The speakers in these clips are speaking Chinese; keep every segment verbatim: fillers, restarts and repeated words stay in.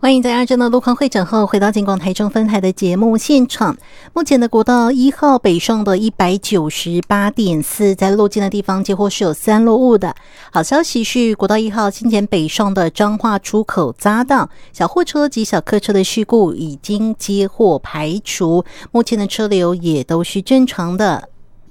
欢迎在二镇的路况会诊后回到警广台中分台的节目现场。目前的国道一号北上的 一百九十八点四 在路肩的地方几乎是有三落雾的。好消息是国道一号新前北上的彰化出口匝道小货车及小客车的事故已经接获排除，目前的车流也都是正常的。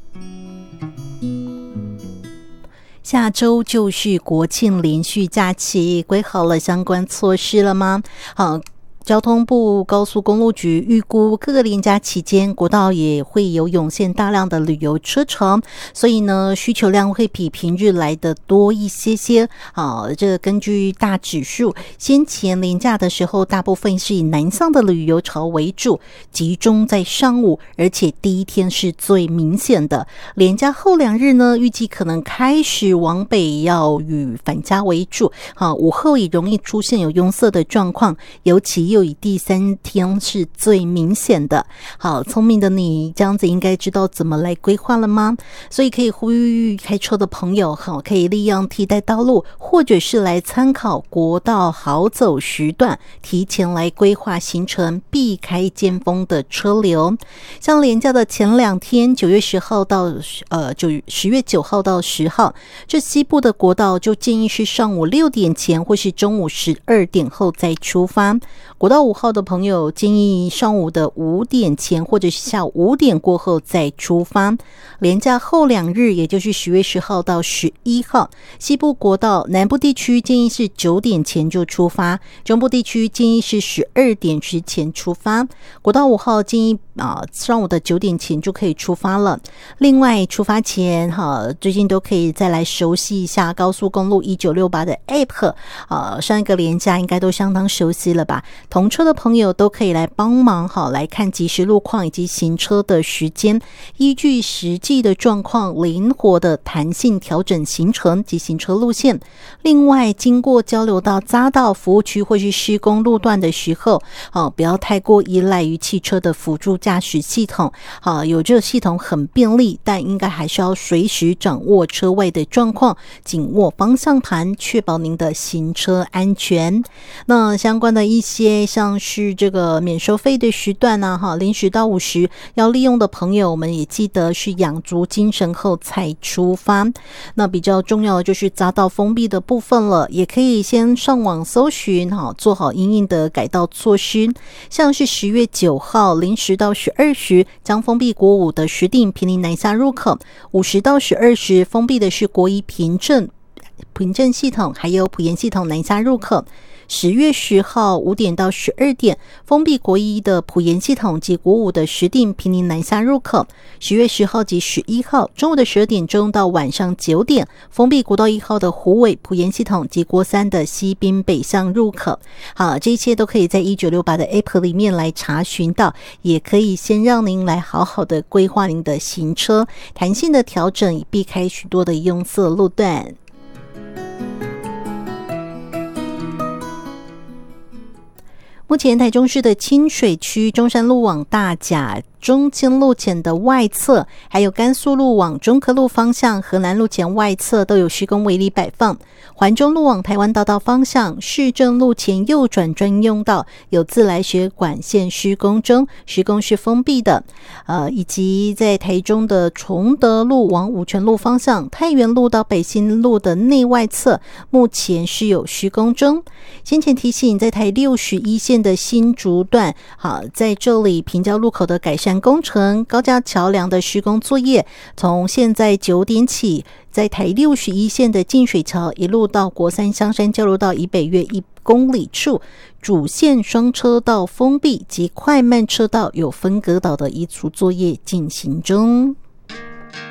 下周就是国庆连续假期，规好了相关措施了吗？好，交通部高速公路局预估各个连假期间国道也会有涌现大量的旅游车潮，所以呢需求量会比平日来的多一些些。好，这个根据大指数，先前连假的时候大部分是以南向的旅游潮为主，集中在上午，而且第一天是最明显的。连假后两日呢，预计可能开始往北要以返家为主。好，午后也容易出现有拥塞的状况，尤其又以第三天是最明显的。好，聪明的你这样子应该知道怎么来规划了吗？所以可以呼吁开车的朋友，好，可以利用替代道路，或者是来参考国道好走时段，提前来规划行程，避开尖峰的车流。像连假的前两天，九月十号到呃九十月九号到十号，这西部的国道就建议是上午六点前或是中午十二点后再出发。国道五号的朋友建议上午的五点前或者是下午五点过后再出发。连假后两日，也就是十月十号到十一号，西部国道南部地区建议是九点前就出发，中部地区建议是十二点之前出发。国道五号建议啊上午的九点前就可以出发了。另外出发前哈，最近都可以再来熟悉一下高速公路一九六八的 App， 啊上一个连假应该都相当熟悉了吧？同车的朋友都可以来帮忙，好来看即时路况以及行车的时间，依据实际的状况灵活的弹性调整行程及行车路线。另外经过交流到匝道服务区或是施工路段的时候，好不要太过依赖于汽车的辅助驾驶系统。好，有这个系统很便利，但应该还是要随时掌握车外的状况，紧握方向盘，确保您的行车安全。那相关的一些像是这个免收费的时段啊，哈，零时到五时要利用的朋友，我们也记得是养足精神后才出发。那比较重要的就是匝道封闭的部分了，也可以先上网搜寻，哈，做好因应的改道措施。像是十月九号零时到十二时将封闭国五的石碇坪林南下入口，五时到十二时封闭的是国一平镇平镇系统还有埔盐系统南下入口。十月十号五点到十二点封闭国一的埔盐系统及国五的石碇坪林南下入口。十月十号及十一号中午的十二点钟到晚上九点封闭国道一号的虎尾埔盐系统及国三的西滨北向入口。好，这一切都可以在一九六八的 App 里面来查询到，也可以先让您来好好的规划您的行车，弹性的调整，以避开许多的拥塞路段。目前台中市的清水区中山路往大甲中清路前的外侧，还有甘肃路往中科路方向河南路前外侧都有施工围篱摆放。环中路往台湾大道方向市政路前右转专用道有自来水管线施工中，施工是封闭的。呃，以及在台中的崇德路往五权路方向太原路到北新路的内外侧目前是有施工中。先前提醒，在台六十一线的新竹段，好，在这里平交路口的改善工程、高架桥梁的施工作业，从现在九点起，在台六十一线的净水桥一路到国三香山交流道以北约一公里处，主线双车道封闭及快慢车道有分隔岛的移除作业进行中。